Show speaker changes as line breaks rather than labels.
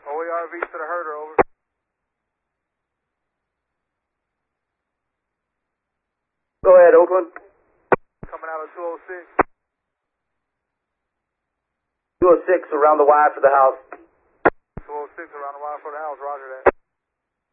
OARV to the herder, over.
Go ahead, Oakland.
Coming out of 206.
206 around the Y for the house.
206 around the wire for the house, right?